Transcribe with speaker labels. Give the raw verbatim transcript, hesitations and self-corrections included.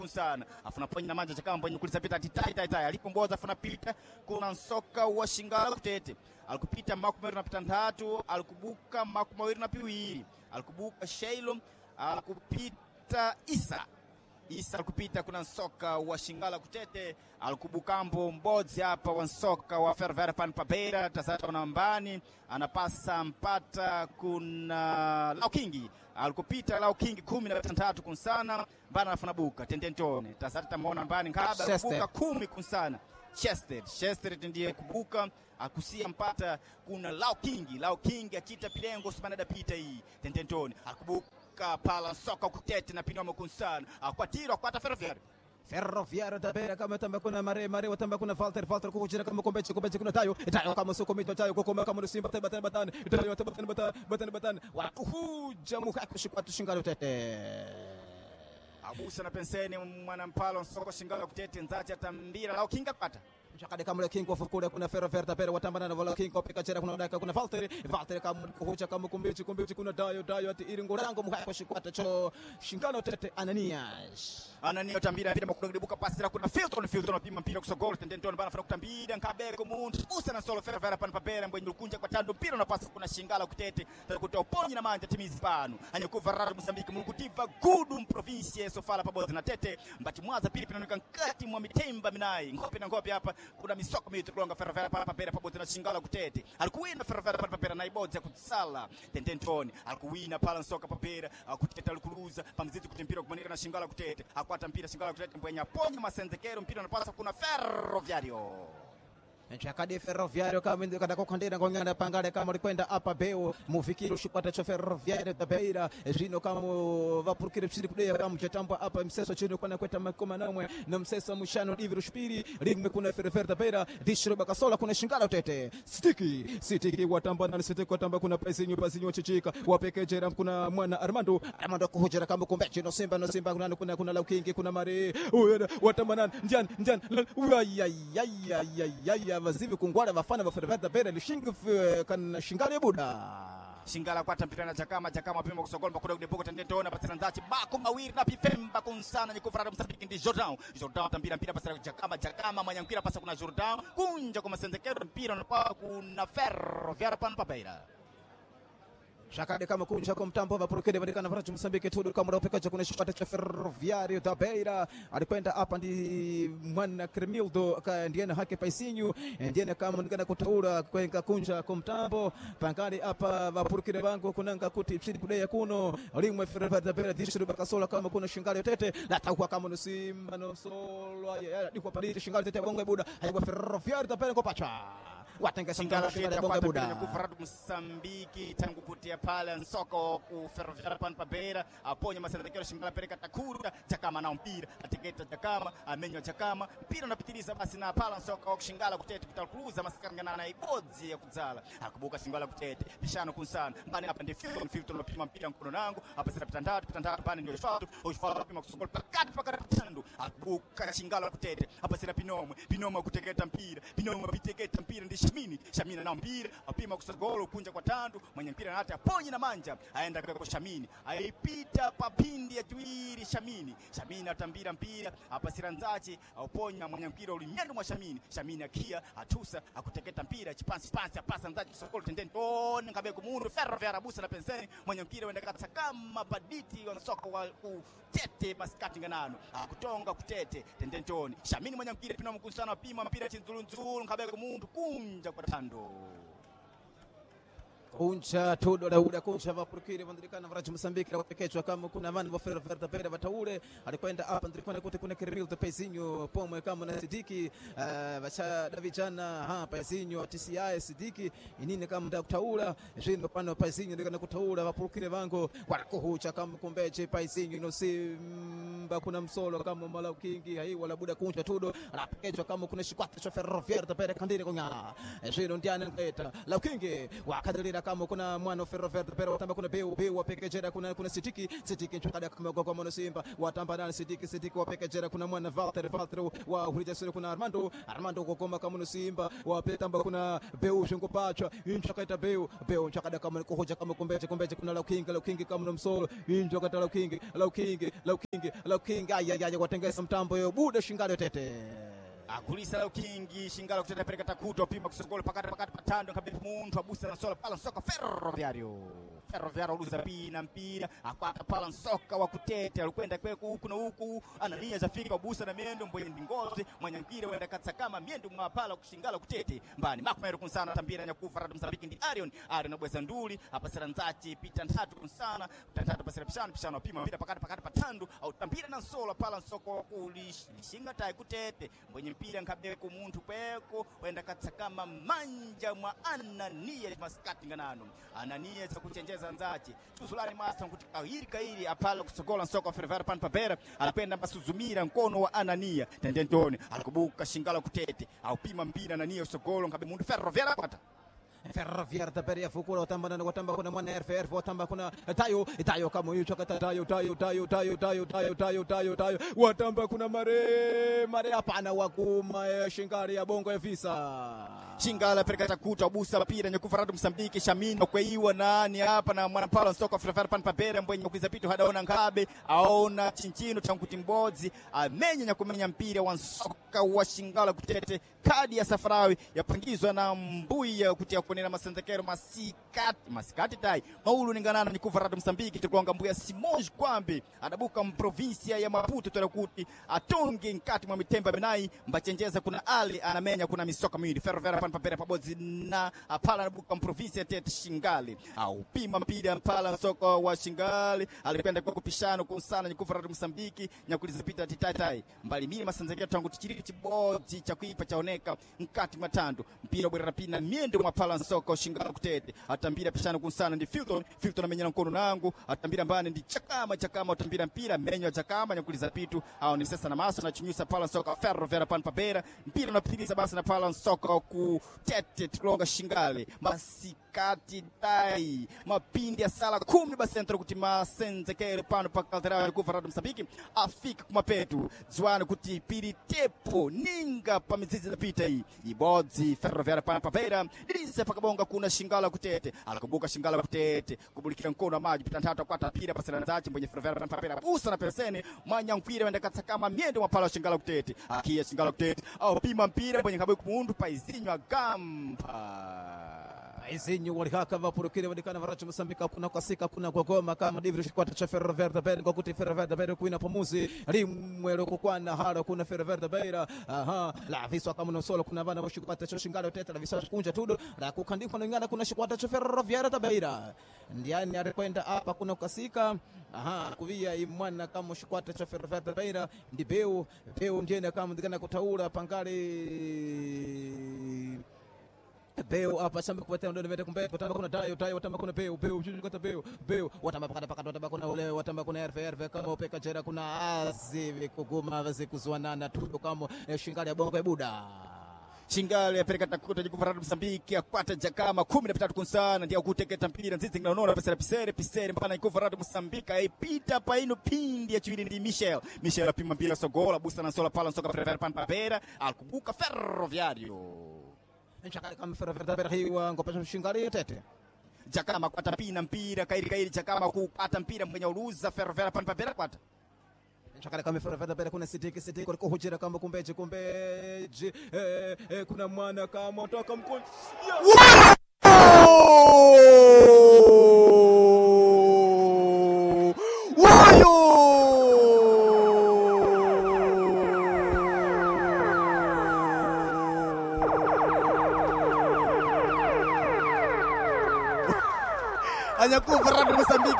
Speaker 1: sana afuna ponyi na manja chakamba ponyi kulisa pita titai tai tai alipomboza afuna pita kuna Nsoka wa Shingala Kutete alikupita makumi mawili na pitandatu alikubuka makumi mawili na piwiri alikubuka Sheilo alikupita Isa Isa alikupita kuna Nsoka wa Shingala Kutete alikubukambo Mbodzi hapa wa Nsoka wa Fervera pan Pabeira tasata nambani anapasa mpata kuna Laukingi alikupita Laukingi kumi na tatu kunsana bana afunabuka tendentone tasata mona mbani nkaba kubuka kumi kunsana Chester Chester ndiye kubuka akusia mpata kuna Laukingi Laukingi achita pilengo spanada pita hii tendentone akubuka pala Nsoka Kutete na pinomo kunsana akwatiro akwata Ferroviário
Speaker 2: Ferroviário da Beira kama tamba kuna Mare Mare watamba kuna Walter Walter kujira kama kombeche kombeche kuna Tayo Tayo kama soko mito Tayo kukoma kama Simba batana batana Tayo batana batana batana batana watuhuja muhako shikwatu Shingala Kutete
Speaker 1: abusa na penseni mwana mpalo Nsoka Shingala Kutete nzati atambira Laukinga pata
Speaker 2: Chakade kama King of kule kuna Ferroviário da Beira watamba na Vola King kopeka chera kuna daka kuna Walter Walter kama kuhuja kama kombeche kombeche kuna Tayo Tayo ati iringo rango muhako shikwatu cho Shingala Kutete Ananias
Speaker 1: Anania tambira vile mkudibuka pasira kuna Filton Filton pima mpira kusogolo tendentoni bana fana kutambira nkabeko muntu usa na solo Ferroviário pan Pabeira mbwenye lukunja kwa tando mpira na pasa kuna Shingala Kutete takutoa ponyi na manja timizi panu anyakuva rara Mozambique mulukutiva gudu province sofala pabozi na Tete mbati mwaza pili pinanuka nkati mwa mitemba minai ngope na ngope hapa kuna misoko mitu kulonga Ferroviário pan Pabeira pabozi na Shingala Kutete alikuwina Ferroviário pan Pabeira na ibodzi ya kutsala tendentoni alikuwina pala Nsoka Pabeira Kutete alukuluza pamzizi kutimpira kumanika na Shingala Kutete akwata mpira Shingala Kutete mbwenya ponye masenzekero mpira unapasa kuna Ferroviário
Speaker 2: Chakade Ferroviário kama ndio kada kokondera ngongana pangale kama likwenda apa beo mufikiro shipata cha Ferroviário da Beira jino kama vapurukire psiri kudeya kama chatamba apa mseso chino kwa kweta makoma namwe na mseso mushano diviro shpiri ringme kuna Ferroviário da Beira dishiro bakasola kuna Shingala Kutete stiki stiki watamba na sitiki watamba kuna Paizinho Paizinho chichika wapekejera kuna mwana Armando Armando kuhujera kama kombeche no Simba no Simba kuna kuna kuna Laukingi kuna Mare watamba nan njan njan ayayayayayay vazivi kungwara vafana va Ferroviário da Beira lishinga kan Shingala Buda
Speaker 1: Shingala kwata mpira na Chakama Chakama pima kusogolba kuna kudebuka tendentona pasira nzachi bako mawiri na pifemba kunsana nyikufara Mozambique ndi Jordan Jordan tambira mpira pasira Chakama Chakama manya mpira pasa kuna Jordan kunja kwa masenzekero mpira na kuna Ferroviário pan Pabeira
Speaker 2: Chakade kama kunja kwa mtambo vapurukire vandikana varachu Mozambique tudu kama upekaje kuna shipata cha Ferroviário da Beira alikwenda hapa ndi mwana Cremildo ndiye hake Paizinho ndiye kama ndikana kutaura kwenga kunja kwa mtambo pangani hapa vapurukire vangu kunanga kuti psidi kudeya kuno limwe Ferroviário da Beira dishiru bakasola kama kuna Shingala Kutete la takuwa kama no Simba no solo ya dikwa paliti Shingala Kutete bongo buda hayo Ferroviário da Beira kopacha watenga Shingala Kutete bongo buda
Speaker 1: kufaradu Mozambique tangu kutia pale Nsoka ku Ferroviário pan Pabeira aponya masenzekero Shingala pereka takura Chakama na mpira atiketa Chakama amenyo Chakama mpira unapitiliza basi na pala Nsoka ku Shingala Kutete kutakuza masikangana na ibodzi ya kudzala akubuka Shingala Kutete bishano kunsana mbani hapa ndi Filton Filton unapima mpira mkono nangu hapa sira pitandatu pitandatu pani ndio shwatu ushwatu unapima kusogol pakati pakati tandu akubuka Shingala Kutete hapa sira Pinomo Pinomo kuteketa mpira Pinomo piteketa mpira ndi Shamini Shamini na mpira apima kusogolo kunja kwa tandu mwenye mpira hata ponyi na manja aenda kwa Shamini aipita papindi ya tuiri Shamini Shamini atambira mpira hapa siranzachi auponya mwenye mpira ulimyendu mwa Shamini Shamini akia atusa akuteketa mpira chipansi pansi apasa nzachi sokolo tendeni toni ngabe kumundu Ferroviário abusa na penseni mwenye mpira wenda kata kama baditi wa Nsoka wa Kutete maskati nganano akutonga Kutete tendeni toni Shamini mwenye mpira pina mkusana pima mpira chinzulu nzulu ngabe kumundu kunja kwa tando
Speaker 2: kunja todo la uda kunja vapurukire vandikana varachu Mozambique wapekechwa kama kuna vanu wa Ferroviário da Beira vataule alikwenda hapa ndikana kuti kuna Cremildo Paizinho pomwe kama na Sidiki vacha davijana ha Paizinho T C I Sidiki inine kama nda kutaula jino pano Paizinho ndikana kutaula vapurukire vango wanakuhucha kama kumbeche Paizinho no Simba kuna msolo kama Malaukingi hai wala buda kunja todo anapekechwa kama kuna shikwata cha Ferroviário da Beira kandire konya jino ndiana ngeta Laukingi wakadilira jera kama kuna mwana Ferroviario da Beira watamba kuna Beu Beu wapeke jera kuna kuna Sitiki Sitiki chakada kama kwa mwana Simba watamba na Sitiki Sitiki wapeke jera kuna mwana Walter Walter wa hulija sura kuna Armando Armando kwa kama kama Simba wapeke tamba kuna Beu shungo pacha inchakaita Beu Beu chakada kama kuhoja kama kumbeje kumbeje kuna la King la King kama msolo injo kata la King la King la King la King aya aya watengeza mtambo yo buda shingalo tete
Speaker 1: akulisa la King shingalo kuteta pereka takuto pima kusogolo pakati pakati patando kabisa muntu abusa na sola pala soka Ferroviario Ferroviario luza pina mpira akwata pala soka wa kutete alikwenda kweku huku na huku anania zafika abusa na miendo mboye ndingozi mwanyankire wenda katsa kama miendo mwapala kushingala kutete mbani makumero kunsana tambira nyakufa radu Msambiki ndi Arion Arion abweza nduli apasira nzachi pita ntatu kunsana tantatu pasira pishano pishano pima mpira pakati pakati patando au tambira na sola pala soko wa kulishinga tai kutete mboye mpira nkabeko muntu kweko wenda katsa kama manja mwa Anania maskati nganano Anania za kuchenjeza nzachi tusulani master kuti kahiri kahiri apala kusogola soko Ferroviario pan papera anapenda basuzumira mkono wa Anania tendentoni alikubuka shingala kutete au pima mpira Anania usogolo ngabe mundu Ferroviario kwata
Speaker 2: Ferroviario da Beira fukula watamba na watamba kuna mwana R F R watamba kuna Tayo Tayo kama hiyo chakata Tayo Tayo Tayo Tayo Tayo Tayo Tayo Tayo Tayo watamba kuna mare mare hapana wakuma shingari ya bongo ya visa
Speaker 1: shingala pereka takuta busa pira nyakufa radu Msambiki Shamino kweiwa nani hapa na mwana pala soko Ferroviario pan papera mbwenye kuiza pitu hadaona ngabe aona chinchino changuti mbozi amenya nyakumenya mpira wa soka wa shingala kutete kadi ya safarawi yapangizwa na mbuya kutia kunena masendekero masikati masikati tai maulu ninganana nyakufa radu Msambiki tukuanga mbuya Simoj Kwambi adabuka mprovinsia ya Maputo tolakuti atonge nkati mwa mitemba benai mbachenjeza kuna Ali anamenya kuna misoka mwili Ferroviario pan papera pabozi na apala nabuka mprovinsia tete Shingali au pima mpira mpala soko wa Shingali alipenda kwa kupishano kunsana nyakufa radu Msambiki nyakuliza pita titatai mbali mimi masendekero tangu tichiriki chibozi cha kuipa chaoneka nkati matando mpira bwera pina miendo mapala soko Shingali kutete atambira pishano kunsana ndi Filton Filton amenyana mkono nangu atambira mbane ndi chakama chakama utambira mpira menyo chakama nyakuliza pitu au ni sasa na maso na chunyusa pala soko Ferroviario pan papera mpira unapitiliza basi na pala soko ku tete tulonga Shingali masikati dai mapindi ya sala kumi basi entro kuti masenzekere pano pakaltera nyakufa radu Msambiki afika kumapetu zwani kuti piri tepo ninga pamizizi na pita hii ibodzi Ferroviario pan papera dilise pakabonga kuna Shingala kutete alakubuka Shingala kutete kubulikira mkono wa maji pita ntatu kwata pira pasira nzachi mwenye Ferroviario pan papera usa na pesene manya mpira wenda katsakama miendo mapala Shingala kutete akia Shingala kutete au pima mpira mwenye kabuku mundu paizinywa gamba
Speaker 2: Izinho walihaka vapurukire wadikana varacho Msambika kuna kasika kuna gogoma kama divri shikwata cha Ferroviario da Beira ngokuti Ferroviario da Beira kuina pamuzi rimwelo kukwana haro kuna Ferroviario da Beira aha la viswa kama no solo kuna vana washikwata cha Shingalo tete la viswa kunja tudo la kukandikwa na ngana kuna shikwata cha Ferroviario da Beira ndiani alikwenda hapa kuna kasika aha kuvia imwana kama shikwata cha Ferroviario da Beira ndi Beu Beu ndiye kama ndikana kutaula pangale Beu hapa shamba kupatia ndo nimete kumbe kutamba kuna Tayo Tayo watamba kuna Beu Beu juju kata Beu Beu watamba pakata pakata watamba kuna ule watamba kuna R F R kama upeka jera kuna azivi kuguma vazi kuzuanana tudo kama eh, Shingali ya bongo ya buda
Speaker 1: Shingali ya pereka takuta nyakufa radu Msambiki akwata jakama kumi na pitatu kunsana ndia kuteketa mpira nzizi nginaonona pesera pisere pisere mpana nyakufa radu Msambika ipita pa ino pindi ya chivini ndi Michel Michel apima mpira sogola busa na sola pala soka Ferroviario pan papera alkubuka Ferroviario
Speaker 2: nchakali kama Ferroviario da Beira hiwa ngopesha Shingali tete
Speaker 1: jakama kwata pina mpira kairi kairi jakama kupata mpira mwenye uluza Ferroviario pan papera kwata
Speaker 2: nchakali kama Ferroviario da Beira kuna Sitiki Sitiki kuliko hujira kama kumbeje kumbeje eh, eh, kuna mwana kama toka mkono
Speaker 1: wayo Anyakufa radu Msambiki